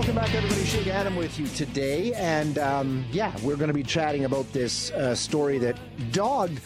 Welcome back, everybody. Shig Adam with you today. And, we're going to be chatting about this story that dogged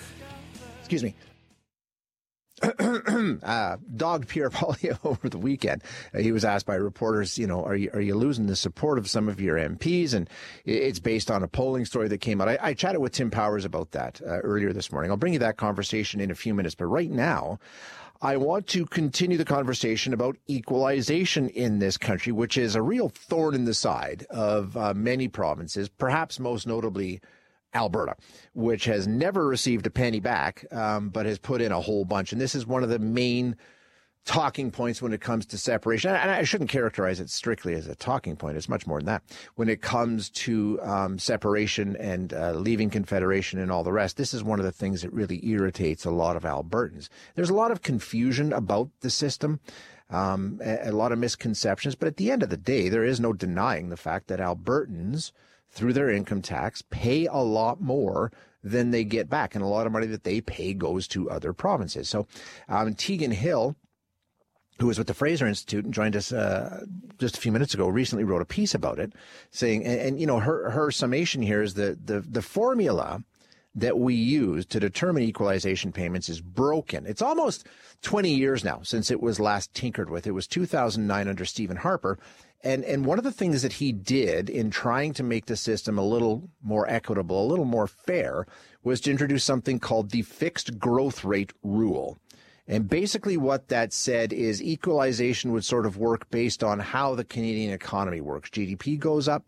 Pierre Poilievre over the weekend. He was asked by reporters, are you losing the support of some of your MPs? And it's based on a polling story that came out. I chatted with Tim Powers about that earlier this morning. I'll bring you that conversation in a few minutes. But right now, I want to continue the conversation about equalization in this country, which is a real thorn in the side of many provinces, perhaps most notably Alberta, which has never received a penny back, but has put in a whole bunch. And this is one of the main talking points when it comes to separation. And I shouldn't characterize it strictly as a talking point. It's much more than that. When it comes to separation and leaving Confederation and all the rest, this is one of the things that really irritates a lot of Albertans. There's a lot of confusion about the system, a lot of misconceptions. But at the end of the day, there is no denying the fact that Albertans, through their income tax, pay a lot more than they get back. And a lot of money that they pay goes to other provinces. So Tegan Hill, who was with the Fraser Institute and joined us just a few minutes ago, recently wrote a piece about it, saying, and her summation here is that the formula that we use to determine equalization payments is broken. It's almost 20 years now since it was last tinkered with. It was 2009 under Stephen Harper. And one of the things that he did in trying to make the system a little more equitable, a little more fair, was to introduce something called the fixed growth rate rule. And basically what that said is equalization would sort of work based on how the Canadian economy works. GDP goes up,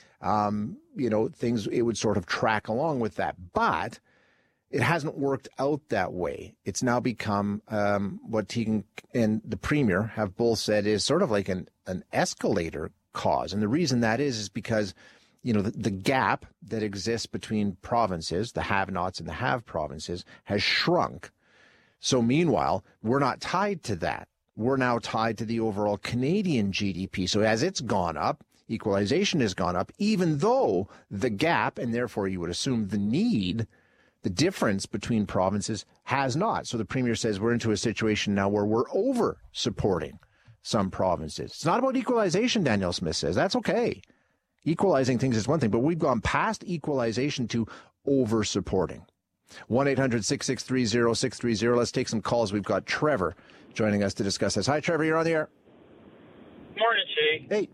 things, it would sort of track along with that. But it hasn't worked out that way. It's now become what Tegan and the Premier have both said is sort of like an escalator cause. And the reason that is because, the gap that exists between provinces, the have-nots and the have provinces, has shrunk. So meanwhile, we're not tied to that. We're now tied to the overall Canadian GDP. So as it's gone up, equalization has gone up, even though the gap, and therefore you would assume the difference between provinces has not. So the Premier says we're into a situation now where we're over supporting some provinces. It's not about equalization, Danielle Smith says. That's okay. Equalizing things is one thing, but we've gone past equalization to over supporting. 1-800-663-0630. Let's take some calls. We've got Trevor joining us to discuss this. Hi, Trevor. You're on the air. Morning, Shay. Hey.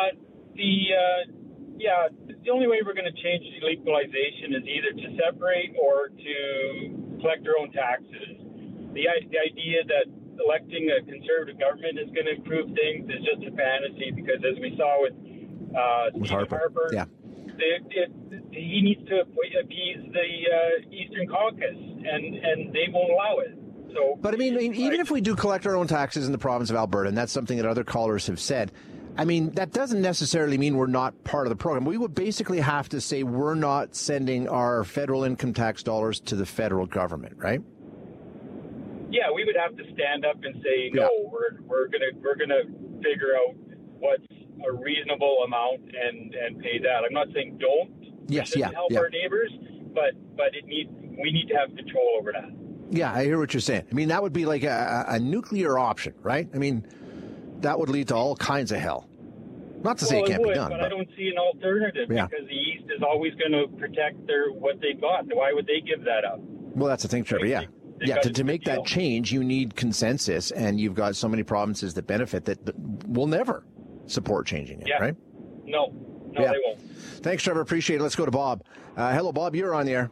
The only way we're going to change equalization is either to separate or to collect our own taxes. The idea that electing a conservative government is going to improve things is just a fantasy because, as we saw with Harper, yeah. He needs to appease the Eastern Caucus, and they won't allow it. So, but I mean, even if we do collect our own taxes in the province of Alberta, and that's something that other callers have said, I mean, that doesn't necessarily mean we're not part of the program. We would basically have to say we're not sending our federal income tax dollars to the federal government, right? Yeah, we would have to stand up and say, no, we're gonna figure out what's a reasonable amount and pay that. I'm not saying don't. Yes, help our neighbors, but we need to have control over that. Yeah, I hear what you're saying. I mean, that would be like a nuclear option, right? I mean, that would lead to all kinds of hell. Not to say it can't be done. But I don't see an alternative because the East is always going to protect what they've got. Why would they give that up? Well, that's the thing, Trevor, yeah. To make that change, you need consensus, and you've got so many provinces that benefit that will never support changing it, right? No, they won't. Thanks, Trevor. Appreciate it. Let's go to Bob. Hello, Bob. You're on the air.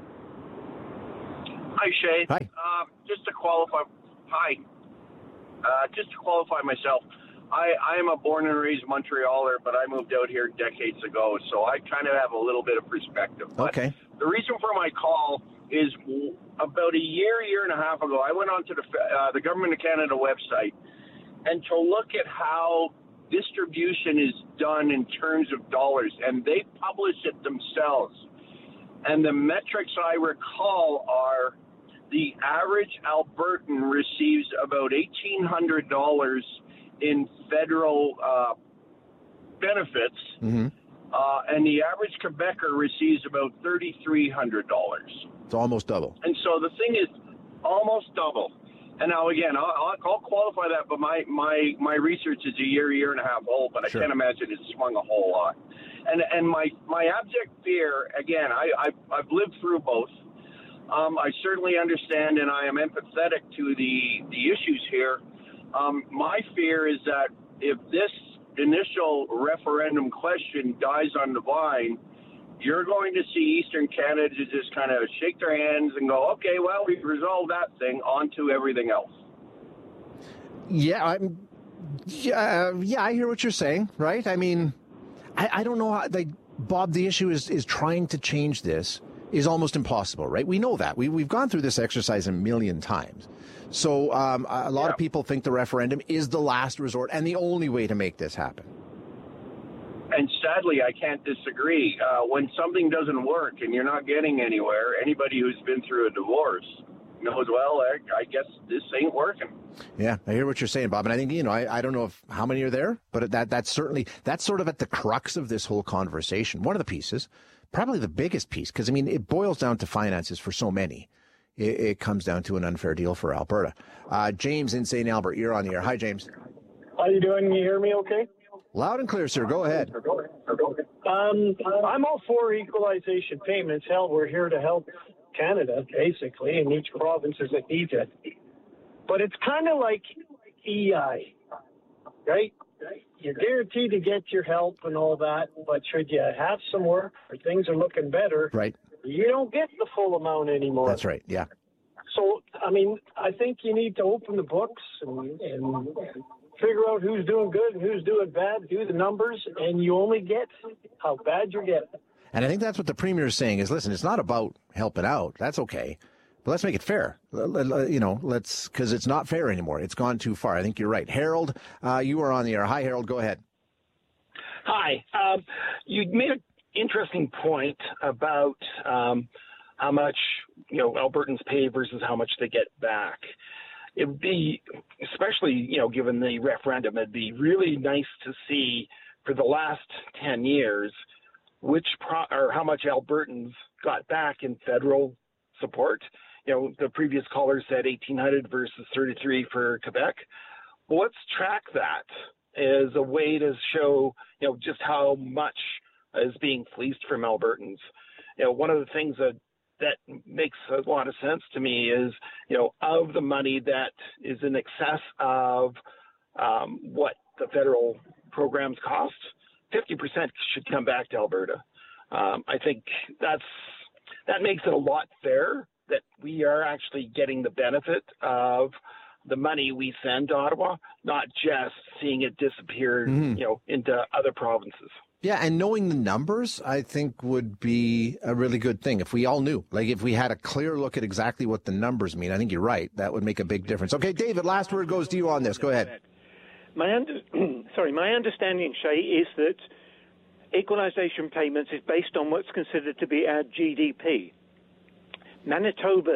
Hi, Shay. Hi. Just to qualify myself, I am a born and raised Montrealer, but I moved out here decades ago, so I kind of have a little bit of perspective. Okay. But the reason for my call is about a year and a half ago, I went onto the Government of Canada website, and to look at how distribution is done in terms of dollars, and they publish it themselves. And the metrics I recall are the average Albertan receives about $1,800 in federal benefits, and the average Quebecer receives about $3,300. It's almost double. And so the thing is almost double. And now, again, I'll qualify that, but my research is a year and a half old, but Sure. I can't imagine it's swung a whole lot. And my abject fear, again, I've lived through both. I certainly understand, and I am empathetic to the issues here. My fear is that if this initial referendum question dies on the vine, you're going to see Eastern Canada just kind of shake their hands and go, okay, well, we've resolved that thing, on to everything else. Yeah, I hear what you're saying, right? I mean, I don't know how, Bob, the issue is trying to change this is almost impossible, right? We know that. We've gone through this exercise a million times. So a lot of people think the referendum is the last resort and the only way to make this happen. And sadly, I can't disagree. When something doesn't work and you're not getting anywhere, anybody who's been through a divorce knows, well, I guess this ain't working. Yeah, I hear what you're saying, Bob. And I think, I don't know how many are there, but that's sort of at the crux of this whole conversation. One of the pieces, probably the biggest piece, because, I mean, it boils down to finances for so many. It comes down to an unfair deal for Alberta. James in St. Albert, you're on the air. Hi, James. How you doing? You hear me okay? Loud and clear, sir. Go ahead. I'm all for equalization payments. Hell, we're here to help Canada, basically, and each province as it needs it. But it's kind of like EI, right? You're guaranteed to get your help and all that, but should you have some work or things are looking better, right, you don't get the full amount anymore. That's right, yeah. So, I mean, I think you need to open the books and figure out who's doing good and who's doing bad, do the numbers, and you only get how bad you're getting. And I think that's what the Premier is saying is, listen, it's not about helping out. That's okay. But let's make it fair. Because it's not fair anymore. It's gone too far. I think you're right. Harold, you are on the air. Hi, Harold. Go ahead. Hi. You made an interesting point about how much, Albertans pay versus how much they get back. It would be, especially, given the referendum, it'd be really nice to see for the last 10 years how much Albertans got back in federal support. The previous caller said 1,800 versus 33 for Quebec. Well, let's track that as a way to show, just how much is being fleeced from Albertans. One of the things that makes a lot of sense to me is, of the money that is in excess of what the federal programs cost, 50% should come back to Alberta. I think that makes it a lot fairer that we are actually getting the benefit of the money we send to Ottawa, not just seeing it disappear, into other provinces. Yeah, and knowing the numbers, I think, would be a really good thing. If we all knew, if we had a clear look at exactly what the numbers mean, I think you're right. That would make a big difference. Okay, David, last word goes to you on this. Go ahead. My understanding, Shay, is that equalization payments is based on what's considered to be our GDP. Manitoba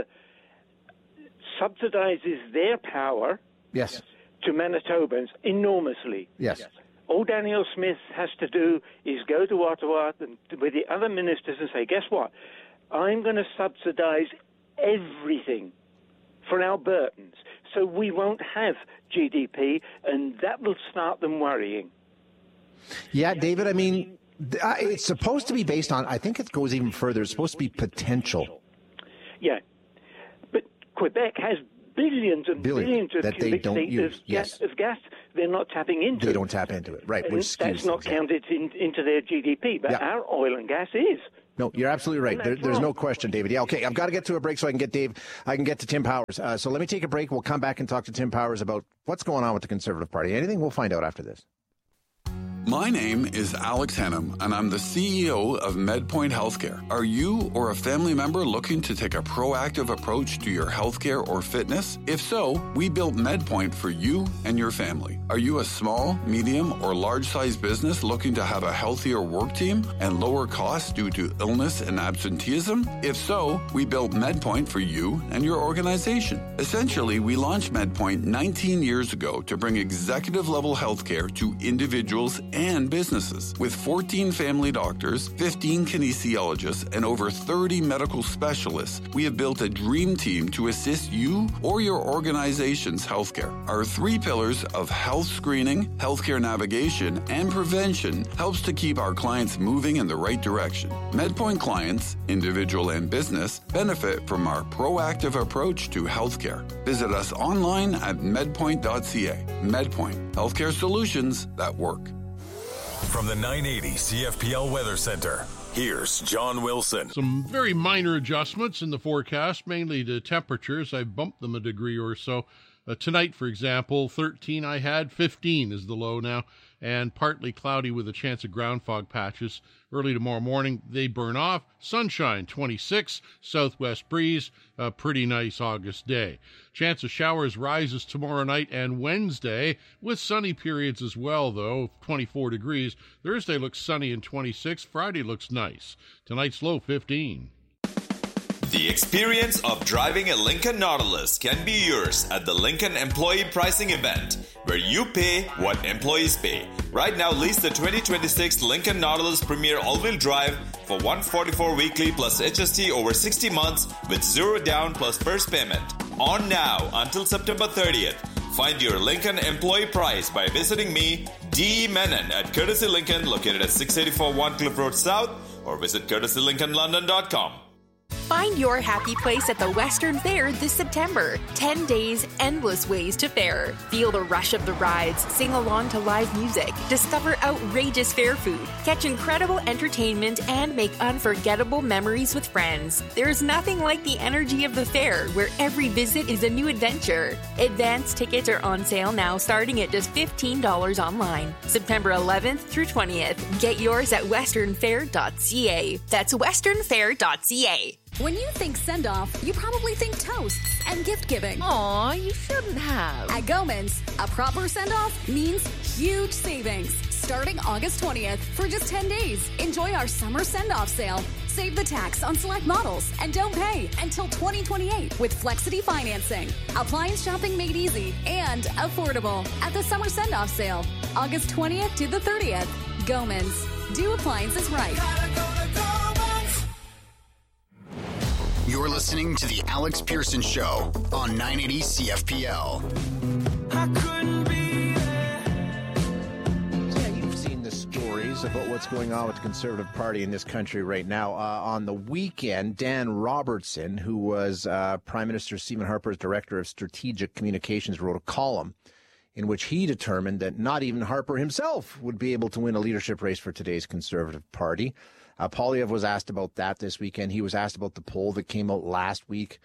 subsidizes their power to Manitobans enormously. Yes. All Danielle Smith has to do is go to Ottawa with the other ministers and say, guess what? I'm going to subsidize everything for Albertans. So we won't have GDP, and that will start them worrying. Yeah, David, I mean, it's supposed to be based on, I think it goes even further, it's supposed to be potential. Yeah. But Quebec has billions and billions of cubic feet of gas they're not tapping into. They don't tap into it, right. And that's not counted into their GDP, but our oil and gas is. No, you're absolutely right. There's no question, David. Yeah, okay, I've got to get to a break so I can get to Tim Powers. So let me take a break. We'll come back and talk to Tim Powers about what's going on with the Conservative Party. Anything? We'll find out after this. My name is Alex Hennum, and I'm the CEO of MedPoint Healthcare. Are you or a family member looking to take a proactive approach to your healthcare or fitness? If so, we built MedPoint for you and your family. Are you a small, medium, or large-sized business looking to have a healthier work team and lower costs due to illness and absenteeism? If so, we built MedPoint for you and your organization. Essentially, we launched MedPoint 19 years ago to bring executive-level healthcare to individuals and businesses. With 14 family doctors, 15 kinesiologists, and over 30 medical specialists, we have built a dream team to assist you or your organization's healthcare. Our 3 pillars of health screening, healthcare navigation, and prevention helps to keep our clients moving in the right direction. MedPoint clients, individual and business, benefit from our proactive approach to healthcare. Visit us online at medpoint.ca. MedPoint, healthcare solutions that work. From the 980 CFPL Weather Center, here's John Wilson. Some very minor adjustments in the forecast, mainly to temperatures. I've bumped them a degree or so. Tonight, for example, 13 I had, 15 is the low now, and partly cloudy with a chance of ground fog patches. Early tomorrow morning, they burn off. Sunshine, 26, southwest breeze, a pretty nice August day. Chance of showers rises tomorrow night and Wednesday, with sunny periods as well, though, 24 degrees. Thursday looks sunny and 26. Friday looks nice. Tonight's low, 15. The experience of driving a Lincoln Nautilus can be yours at the Lincoln Employee Pricing Event, where you pay what employees pay. Right now, lease the 2026 Lincoln Nautilus Premier All-Wheel Drive for $144 weekly plus HST over 60 months with 0 down plus first payment. On now until September 30th. Find your Lincoln employee price by visiting me, D. Menon, at Courtesy Lincoln, located at 684 Warncliffe Road South, or visit courtesylincolnlondon.com. Find your happy place at the Western Fair this September. 10 days, endless ways to fair. Feel the rush of the rides, sing along to live music, discover outrageous fair food, catch incredible entertainment, and make unforgettable memories with friends. There's nothing like the energy of the fair, where every visit is a new adventure. Advance tickets are on sale now, starting at just $15 online. September 11th through 20th. Get yours at westernfair.ca. That's westernfair.ca. When you think send-off, you probably think toasts and gift-giving. Aw, you shouldn't have. At Gomans, a proper send-off means huge savings. Starting August 20th for just 10 days. Enjoy our summer send-off sale. Save the tax on select models and don't pay until 2028 with Flexity financing. Appliance shopping made easy and affordable at the summer send-off sale. August 20th to the 30th. Gomans. Do appliances right. You're listening to The Alex Pearson Show on 980 CFPL. Yeah, you've seen the stories about what's going on with the Conservative Party in this country right now. On the weekend, Dan Robertson, who was Prime Minister Stephen Harper's Director of Strategic Communications, wrote a column in which he determined that not even Harper himself would be able to win a leadership race for today's Conservative Party. Poilievre was asked about that this weekend. He was asked about the poll that came out last week.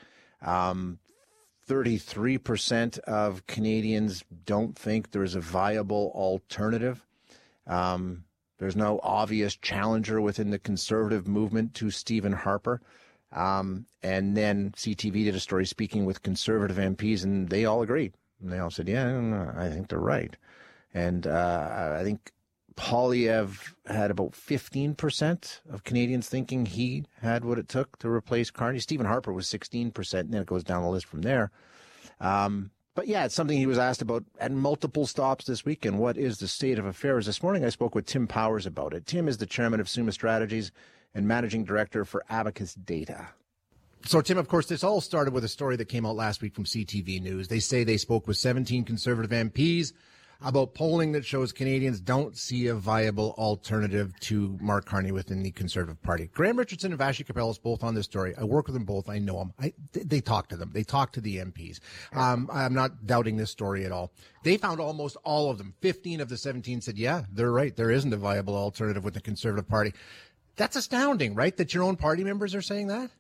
33% of Canadians don't think there's a viable alternative. There's no obvious challenger within the Conservative movement to Stephen Harper. And then CTV did a story speaking with Conservative MPs, and they all agreed. And they all said, yeah, I think they're right. And I think Poilievre had about 15% of Canadians thinking he had what it took to replace Carney. Stephen Harper was 16%, and then it goes down the list from there. But yeah, it's something he was asked about at multiple stops this weekend. What is the state of affairs? This morning I spoke with Tim Powers about it. Tim is the chairman of Summa Strategies and managing director for Abacus Data. So, Tim, of course, this all started with a story that came out last week from CTV News. They say they spoke with 17 Conservative MPs about polling that shows Canadians don't see a viable alternative to Mark Carney within the Conservative Party. Graham Richardson and Vassy Kapelos both on this story. I work with them both. I know them. They talk to them. They talk to the MPs. I'm not doubting this story at all. They found almost all of them. 15 of the 17 said, yeah, they're right. There isn't a viable alternative with the Conservative Party. That's astounding, right? That your own party members are saying that?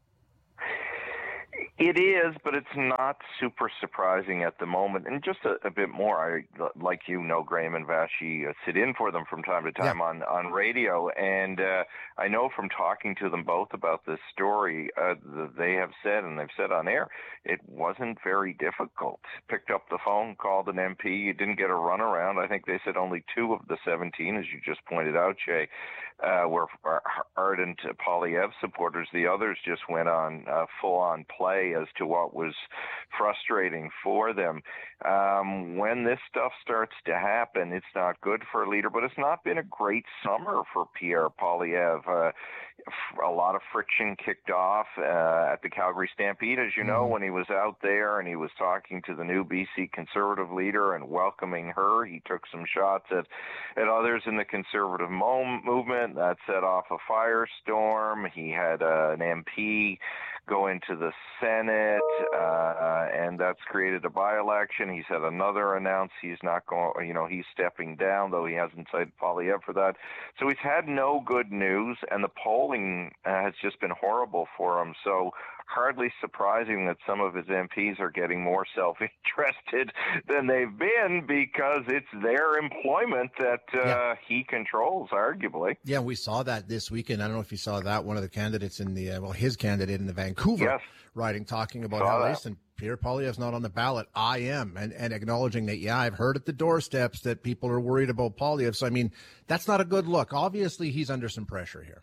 It is, but it's not super surprising at the moment. And just a bit more, like Graham and Vassy sit in for them from time to time on radio. And I know from talking to them both about this story, they have said, and they've said on air, it wasn't very difficult. Picked up the phone, called an MP. You didn't get a runaround. I think they said only 2 of the 17, as you just pointed out, Jay, were ardent Poilievre supporters. The others just went on full-on play. say as to what was frustrating for them. When this stuff starts to happen, it's not good for a leader, but it's not been a great summer for Pierre Poilievre. A lot of friction kicked off at the Calgary Stampede, as you know, when he was out there and he was talking to the new BC Conservative leader and welcoming her. He took some shots at others in the Conservative movement. That set off a firestorm. He had an MP go into the Senate, and that's created a by-election. He's had another announce he's not going, he's stepping down, though he hasn't cited Poilievre for that. So he's had no good news, and the polling has just been horrible for him. So hardly surprising that some of his MPs are getting more self-interested than they've been, because it's their employment that he controls, arguably. Yeah, we saw that this weekend. I don't know if you saw that. One of the candidates in the, his candidate in the Vancouver riding, talking about how listen, Pierre Poilievre's not on the ballot. I am. And acknowledging that, I've heard at the doorsteps that people are worried about Poilievre. So, I mean, that's not a good look. Obviously, he's under some pressure here.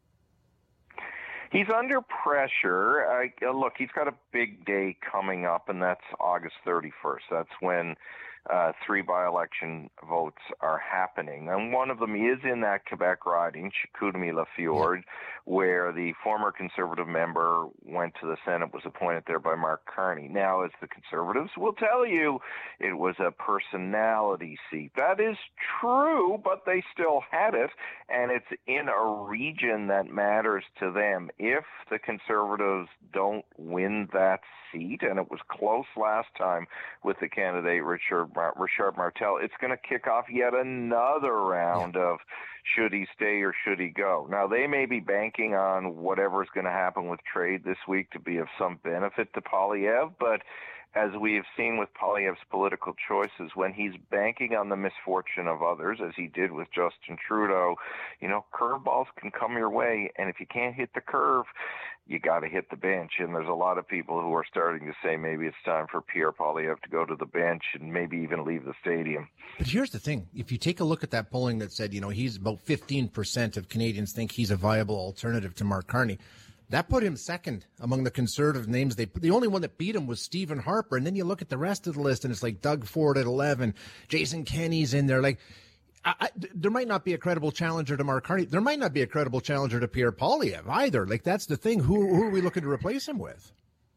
He's under pressure. Look, he's got a big day coming up, and that's August 31st. That's when 3 by-election votes are happening. And one of them is in that Quebec riding, Chicoutimi-Lafitte, where the former Conservative member went to the Senate, was appointed there by Mark Carney. Now, as the Conservatives will tell you, it was a personality seat. That is true, but they still had it, and it's in a region that matters to them. If the Conservatives don't win that seat, and it was close last time with the candidate Richard Martel, it's going to kick off yet another round of should he stay or should he go. Now, they may be banking on whatever is going to happen with trade this week to be of some benefit to Poilievre, but as we have seen with Poilievre's political choices, when he's banking on the misfortune of others, as he did with Justin Trudeau, curveballs can come your way, and if you can't hit the curve, you got to hit the bench. And there's a lot of people who are starting to say maybe it's time for Pierre Poilievre to go to the bench and maybe even leave the stadium. But here's the thing. If you take a look at that polling that said, he's about 15% of Canadians think he's a viable alternative to Mark Carney, that put him second among the Conservative names. The only one that beat him was Stephen Harper. And then you look at the rest of the list, and it's like Doug Ford at 11, Jason Kenney's in there. Like, there might not be a credible challenger to Mark Carney. There might not be a credible challenger to Pierre Poilievre either. Like, that's the thing. Who are we looking to replace him with?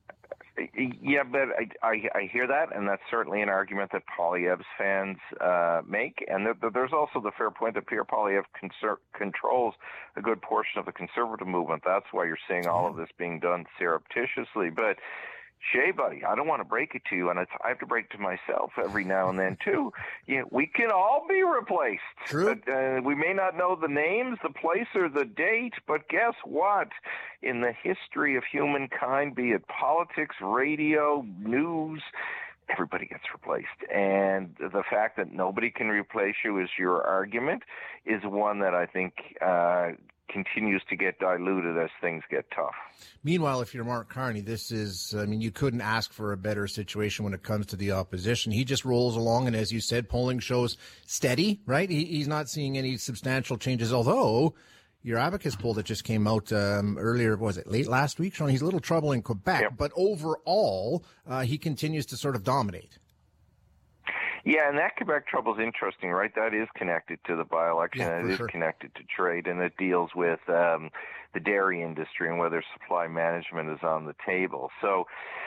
Yeah, but I hear that, and that's certainly an argument that Poilievre's fans make. And there's also the fair point that Pierre Poilievre controls a good portion of the Conservative movement. That's why you're seeing all of this being done surreptitiously. But Shay, buddy, I don't want to break it to you, and I have to break it to myself every now and then, too. We can all be replaced. True. But, we may not know the names, the place, or the date, but guess what? In the history of humankind, be it politics, radio, news, everybody gets replaced. And the fact that nobody can replace you is your argument is one that I think continues to get diluted as things get tough. Meanwhile, if you're Mark Carney, this is, you couldn't ask for a better situation when it comes to the opposition. He just rolls along, and as you said, polling shows steady, right? He's not seeing any substantial changes, although your Abacus poll that just came out earlier, was it late last week, showing he's a little trouble in Quebec, but overall, he continues to sort of dominate. Yeah, and that Quebec trouble is interesting, right? That is connected to the by-election, and it is connected to trade, and it deals with the dairy industry and whether supply management is on the table. So,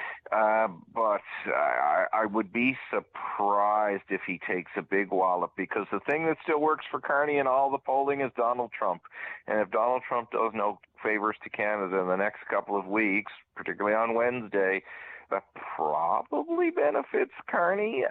but I would be surprised if he takes a big wallop, because the thing that still works for Carney in all the polling is Donald Trump. And if Donald Trump does no favors to Canada in the next couple of weeks, particularly on Wednesday, that probably benefits Carney.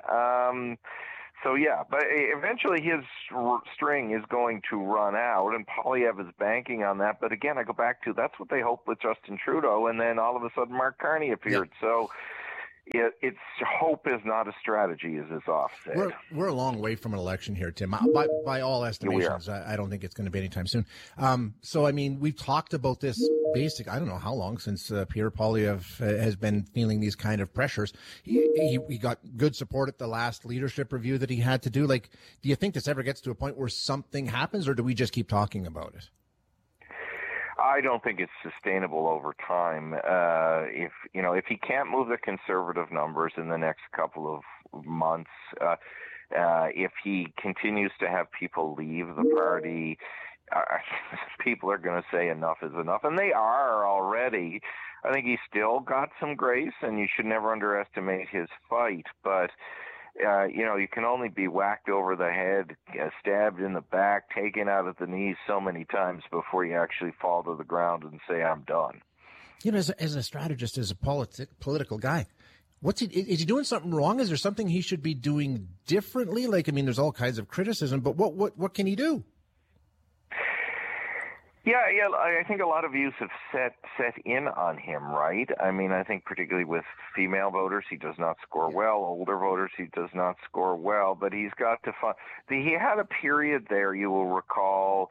So, yeah, but eventually his string is going to run out, and Poilievre is banking on that. But again, I go back to that's what they hoped with Justin Trudeau, and then all of a sudden Mark Carney appeared. Yeah. So it's hope is not a strategy, as is oft said. We're a long way from an election here, Tim. By all estimations, I don't think it's going to be anytime soon. So, we've talked about this I don't know how long since Pierre Poilievre has been feeling these kind of pressures. He got good support at the last leadership review that he had to do. Like, do you think this ever gets to a point where something happens, or do we just keep talking about it? I don't think it's sustainable over time. If he can't move the Conservative numbers in the next couple of months, if he continues to have people leave the party, people are going to say enough is enough, and they are already. I think he's still got some grace, and you should never underestimate his fight, but you can only be whacked over the head, stabbed in the back, taken out at the knees so many times before you actually fall to the ground and say, I'm done. As a strategist, as a political guy, is he doing something wrong? Is there something he should be doing differently? There's all kinds of criticism, but what can he do? Yeah, I think a lot of views have set in on him, right? I think particularly with female voters, he does not score well. Older voters, he does not score well. But he's got to find. He had a period there, you will recall.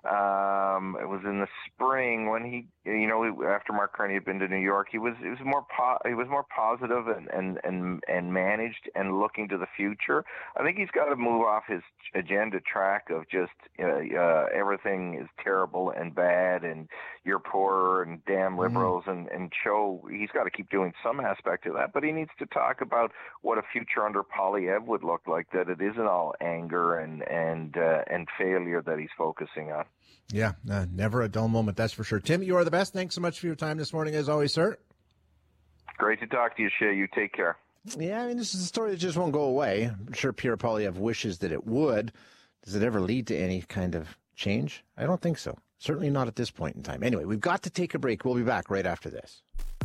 It was in the spring when he, after Mark Carney had been to New York, he was more positive and managed and looking to the future. I think he's got to move off his agenda track of just everything is terrible and bad and you're poor and damn liberals and show he's got to keep doing some aspect of that. But he needs to talk about what a future under Poilievre would look like, that it isn't all anger and failure that he's focusing on. Yeah, never a dull moment, that's for sure. Tim, you are the best. Thanks so much for your time this morning, as always, sir. Great to talk to you, Shay. You take care. Yeah, this is a story that just won't go away. I'm sure Pierre Poilievre wishes that it would. Does it ever lead to any kind of change? I don't think so. Certainly not at this point in time. Anyway, we've got to take a break. We'll be back right after this.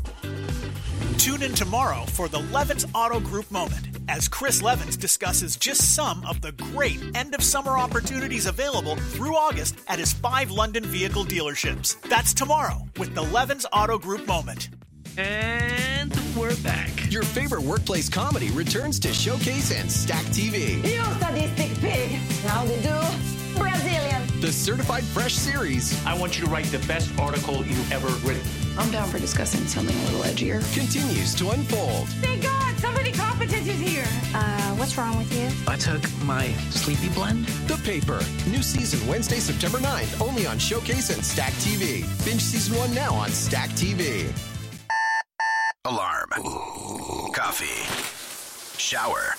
Tune in tomorrow for the Levins Auto Group Moment as Chris Levins discusses just some of the great end-of-summer opportunities available through August at his 5 London vehicle dealerships. That's tomorrow with the Levins Auto Group Moment. And we're back. Your favorite workplace comedy returns to Showcase and Stack TV. You sadistic pig. How they do? Brazilian. The Certified Fresh series. I want you to write the best article you've ever written. I'm down for discussing something a little edgier. Continues to unfold. Thank God, somebody competent is here. What's wrong with you? I took my sleepy blend. The Paper. New season Wednesday, September 9th, only on Showcase and Stack TV. Binge season 1 now on Stack TV. Alarm. Coffee. Shower.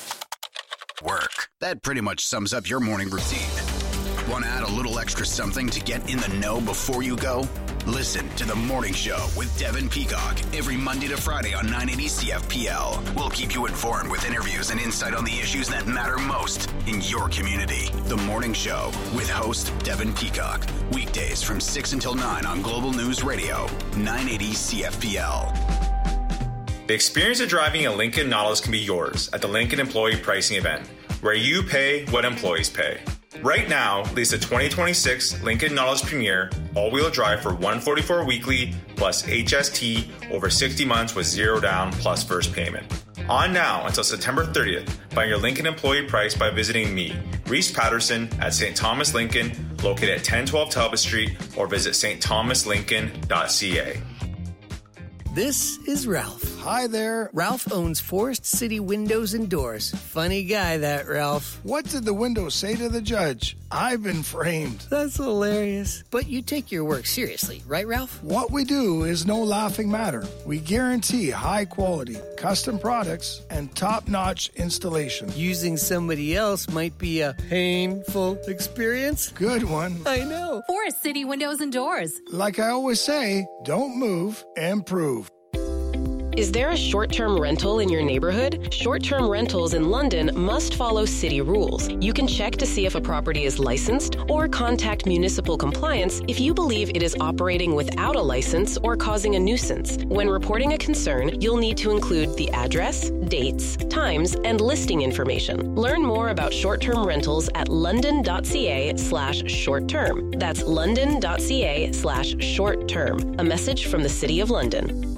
Work. That pretty much sums up your morning routine. Want to add a little extra something to get in the know before you go? Listen to The Morning Show with Devin Peacock every Monday to Friday on 980 CFPL. We'll keep you informed with interviews and insight on the issues that matter most in your community. The Morning Show with host Devin Peacock. Weekdays from 6 until 9 on Global News Radio, 980 CFPL. The experience of driving a Lincoln Nautilus can be yours at the Lincoln Employee Pricing Event, where you pay what employees pay. Right now, lease a 2026 Lincoln Nautilus Premier all-wheel drive for $144 weekly plus HST over 60 months with $0 down plus first payment. On now until September 30th, find your Lincoln employee price by visiting me, Reese Patterson, at St. Thomas Lincoln, located at 1012 Talbot Street, or visit stthomaslincoln.ca. This is Ralph. Hi there. Ralph owns Forest City Windows and Doors. Funny guy, that Ralph. What did the window say to the judge? I've been framed. That's hilarious. But you take your work seriously, right, Ralph? What we do is no laughing matter. We guarantee high quality, custom products, and top-notch installation. Using somebody else might be a painful experience. Good one. I know. Forest City Windows and Doors. Like I always say, don't move, improve. Is there a short-term rental in your neighborhood? Short-term rentals in London must follow city rules. You can check to see if a property is licensed or contact municipal compliance if you believe it is operating without a license or causing a nuisance. When reporting a concern, you'll need to include the address, dates, times, and listing information. Learn more about short-term rentals at london.ca/short-term. That's london.ca/short-term. A message from the City of London.